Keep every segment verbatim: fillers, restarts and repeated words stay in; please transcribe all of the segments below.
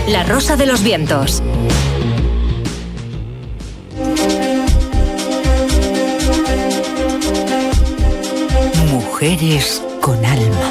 La Rosa de los Vientos. Mujeres con alma.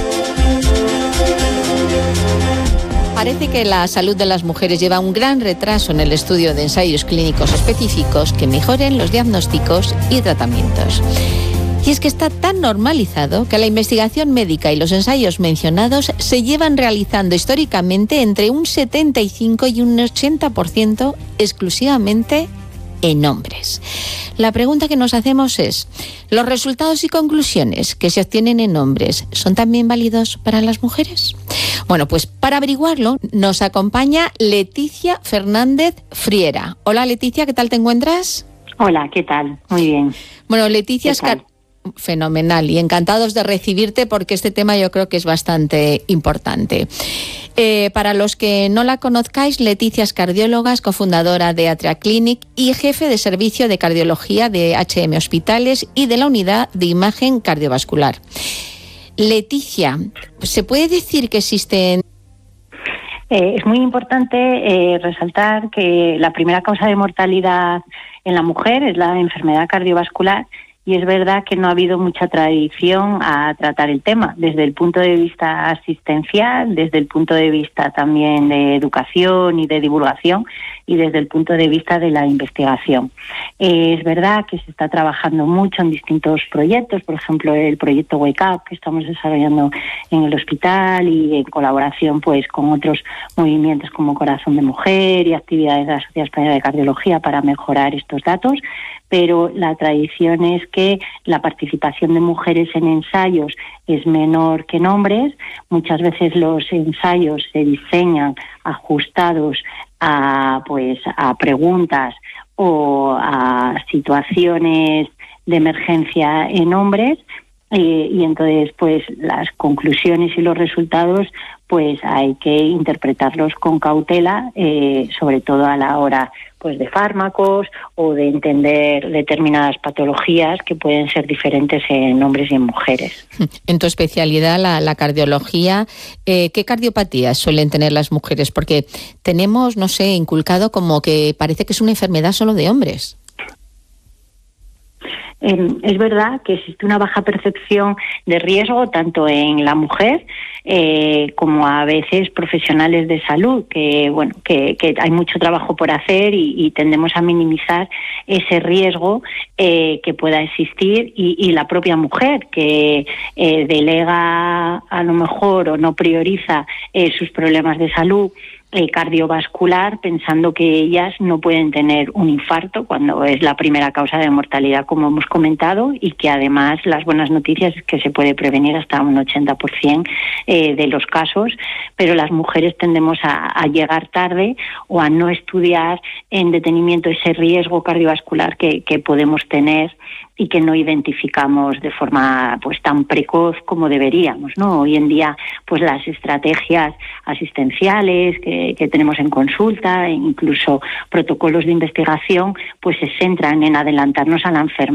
Parece que la salud de las mujeres lleva un gran retraso en el estudio de ensayos clínicos específicos que mejoren los diagnósticos y tratamientos. Y es que está tan normalizado que la investigación médica y los ensayos mencionados se llevan realizando históricamente entre un setenta y cinco y un ochenta por ciento exclusivamente en hombres. La pregunta que nos hacemos es, ¿los resultados y conclusiones que se obtienen en hombres son también válidos para las mujeres? Bueno, pues para averiguarlo nos acompaña Leticia Fernández Friera. Hola Leticia, ¿qué tal te encuentras? Hola, ¿qué tal? Muy bien. Bueno, Leticia es car- fenomenal y encantados de recibirte porque este tema yo creo que es bastante importante. Eh, para los que no la conozcáis, Leticia es cardióloga, es cofundadora de Atria Clinic y jefe de servicio de cardiología de H M Hospitales y de la unidad de imagen cardiovascular. Leticia, ¿se puede decir que existen? Eh, es muy importante eh, resaltar que la primera causa de mortalidad en la mujer es la enfermedad cardiovascular. Y es verdad que no ha habido mucha tradición a tratar el tema, desde el punto de vista asistencial, desde el punto de vista también de educación y de divulgación y desde el punto de vista de la investigación. Eh, es verdad que se está trabajando mucho en distintos proyectos, por ejemplo el proyecto Wake Up que estamos desarrollando en el hospital y en colaboración pues con otros movimientos como Corazón de Mujer y actividades de la Sociedad Española de Cardiología para mejorar estos datos, pero la tradición es que la participación de mujeres en ensayos es menor que en hombres. Muchas veces los ensayos se diseñan ajustados a, pues, a preguntas o a situaciones de emergencia en hombres. Eh, y entonces, pues, las conclusiones y los resultados, pues, hay que interpretarlos con cautela, eh, sobre todo a la hora, pues, de fármacos o de entender determinadas patologías que pueden ser diferentes en hombres y en mujeres. En tu especialidad, la, la cardiología, eh, ¿qué cardiopatías suelen tener las mujeres? Porque tenemos, no sé, inculcado como que parece que es una enfermedad solo de hombres. Eh, es verdad que existe una baja percepción de riesgo tanto en la mujer eh, como a veces profesionales de salud, que bueno que, que hay mucho trabajo por hacer y, y tendemos a minimizar ese riesgo eh, que pueda existir y, y la propia mujer que eh, delega a lo mejor o no prioriza eh, sus problemas de salud Eh, cardiovascular, pensando que ellas no pueden tener un infarto cuando es la primera causa de mortalidad, como hemos comentado, y que además las buenas noticias es que se puede prevenir hasta un ochenta por ciento eh, de los casos, pero las mujeres tendemos a, a llegar tarde o a no estudiar en detenimiento ese riesgo cardiovascular que, que podemos tener y que no identificamos de forma pues tan precoz como deberíamos, ¿no? Hoy en día, pues las estrategias asistenciales que, que tenemos en consulta, e incluso protocolos de investigación, pues se centran en adelantarnos a la enfermedad